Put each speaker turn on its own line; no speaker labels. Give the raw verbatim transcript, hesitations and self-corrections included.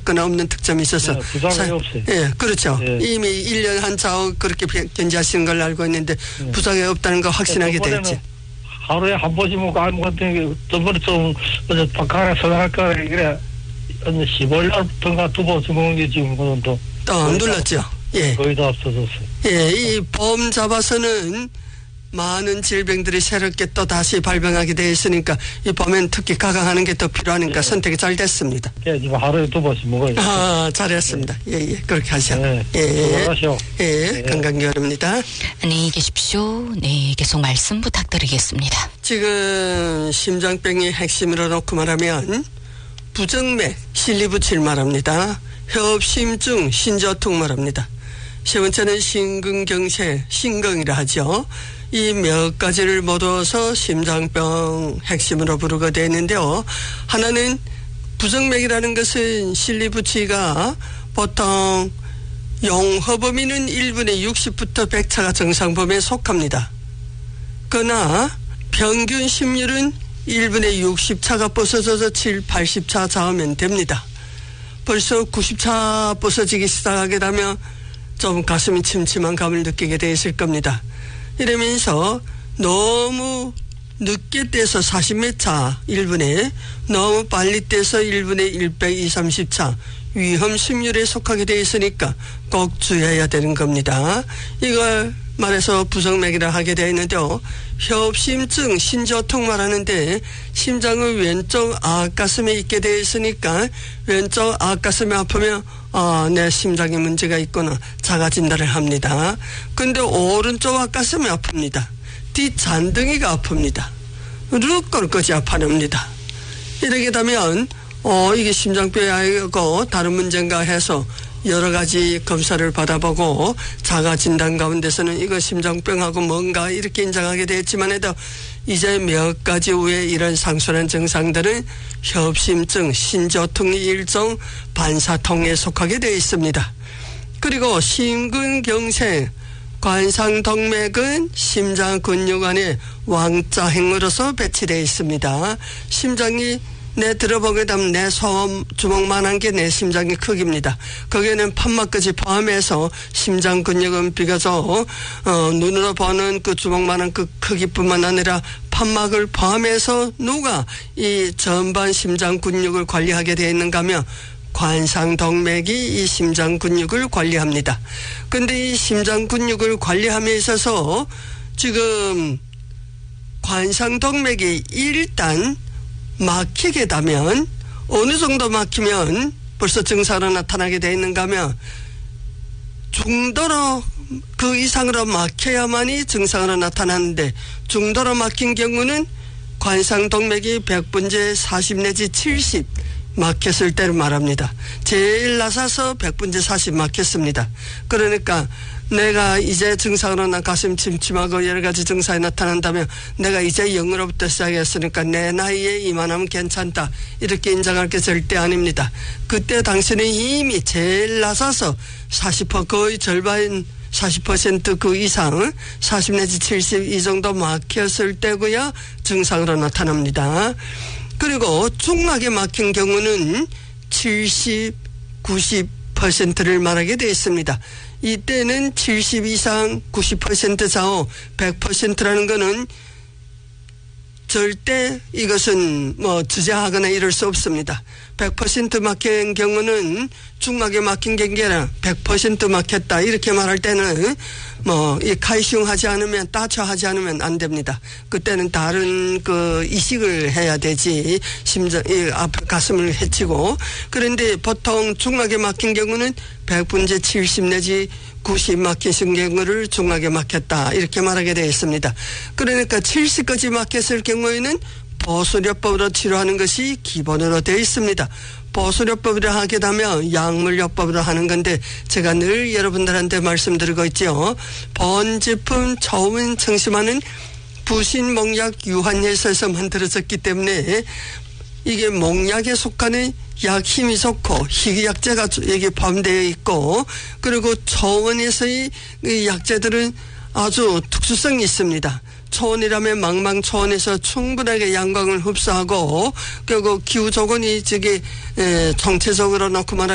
있거나 없는 특점이 있어서.
네, 부작용이
사,
없어요.
예, 그렇죠.
예.
이미 일 년 한차후 그렇게 견지하시는 걸로 알고 있는데
네.
부작용이 없다는 거 확신하게 되었지.
하루에 한 번씩 먹고 아무 같은 게 저번에 좀 어제 바깥에 서당할까 그래 십오 일부터인가 두 번씩 먹은 게 지금 그건 또
또 눌렀죠. 예.
거의 다 없어졌어요.
예, 이 보험 잡아서는 많은 질병들이 새롭게 또 다시 발병하게 돼 있으니까 이 보면 특히 가강하는 게 더 필요하니까 예. 선택이 잘 됐습니다.
예, 지금 하루에 두 번씩 먹어요.
아, 잘했습니다. 예, 예, 예. 그렇게 하셔. 예,
예, 예.
예,
예.
건강기원입니다.
안녕히 계십시오. 네, 계속 말씀 부탁드리겠습니다.
지금 심장병이 핵심으로 놓고 말하면 부정맥, 실리부칠 말합니다. 협심증, 신저통 말합니다. 세 번째는 심근경색, 심경이라 하죠. 이 몇 가지를 모두어서 심장병 핵심으로 부르게 되는데요. 하나는 부정맥이라는 것은 실리부치가 보통 용허범위는 일 분에 육십부터 백 차가 정상범위에 속합니다. 그러나 평균 심률은 일 분에 육십 차가 부서져서 칠, 팔십 차 좌우면 됩니다. 벌써 구십 차 부서지기 시작하게 되면 좀 가슴이 침침한 감을 느끼게 돼 있을 겁니다. 이러면서 너무 늦게 떼서 사십 몇 차 일 분에 너무 빨리 떼서 일 분에 백, 이삼십 차 위험 심률에 속하게 돼 있으니까 꼭 주의해야 되는 겁니다. 이걸 말해서 부정맥이라 하게 되어 있는데요. 협심증, 신저통 말하는데 심장의 왼쪽 앞가슴에 있게 되어 있으니까 왼쪽 앞가슴이 아프면 아, 내 심장에 문제가 있구나 자가 진단을 합니다. 근데 오른쪽 앞가슴이 아픕니다. 뒷잔등이가 아픕니다. 룩걸거지 아파합니다. 이렇게 되면 어, 이게 심장병이 아니고 다른 문제인가 해서 여러 가지 검사를 받아보고 자가 진단 가운데서는 이거 심장병하고 뭔가 이렇게 인정하게 됐지만 해도 이제 몇 가지 후에 이런 상수한 증상들은 협심증, 신저통의 일종 반사통에 속하게 되어 있습니다. 그리고 심근경색, 관상동맥은 심장 근육 안에 왕자행으로서 배치되어 있습니다. 심장이 내 들어보게 되면 내 소음 주먹만한 게 내 심장의 크기입니다. 거기에는 판막까지 포함해서 심장 근육은 비교적 어, 눈으로 보는 그 주먹만한 그 크기뿐만 아니라 판막을 포함해서 누가 이 전반 심장 근육을 관리하게 되어 있는가 하면 관상동맥이 이 심장 근육을 관리합니다. 그런데 이 심장 근육을 관리함에 있어서 지금 관상동맥이 일단 막히게 되면 어느 정도 막히면 벌써 증상으로 나타나게 되어 있는가 하면 중도로 그 이상으로 막혀야만이 증상으로 나타나는데 중도로 막힌 경우는 관상동맥이 백 분째 사십 내지 칠십 막혔을 때를 말합니다. 제일 낮아서 백 분째 사십 막혔습니다. 그러니까 내가 이제 증상으로 나 가슴 침침하고 여러 가지 증상이 나타난다면 내가 이제 영으로부터 시작했으니까 내 나이에 이만하면 괜찮다 이렇게 인정할 게 절대 아닙니다. 그때 당신은 이미 제일 낮아서 사십 퍼센트 거의 절반 사십 퍼센트 그 이상 사십 내지 칠십 이 정도 막혔을 때고야 증상으로 나타납니다. 그리고 중하게 막힌 경우는 칠십, 구십 퍼센트를 말하게 되어 있습니다. 이때는 칠십 이상 구십 퍼센트 좌우 백 퍼센트라는 거는 절대 이것은 뭐 주저하거나 이럴 수 없습니다. 백 퍼센트 막힌 경우는 중하게 막힌 게 아니라 백 퍼센트 막혔다 이렇게 말할 때는 뭐 이 칼슘 하지 않으면 따초하지 않으면 안 됩니다. 그때는 다른 그 이식을 해야 되지 심장 이 앞 가슴을 해치고. 그런데 보통 중하게 막힌 경우는 백 분째 칠십 내지 구십 막히신 경우를 중하게 막혔다 이렇게 말하게 되어 있습니다. 그러니까 칠십까지 막혔을 경우에는 보수요법으로 치료하는 것이 기본으로 되어 있습니다. 보수요법으로 하게 되면 약물요법으로 하는 건데 제가 늘 여러분들한테 말씀드리고 있죠. 본제품 처음 청심하는 부신목약 유한열에서 만들어졌기 때문에 이게 목약에 속하는 약 힘이 좋고 희귀약재가 여기 포함되어 있고 그리고 초원에서의 약재들은 아주 특수성이 있습니다. 초원이라면 망망초원에서 충분하게 양광을 흡수하고 그리고 기후 조건이 저기 전체적으로 놓고 말하면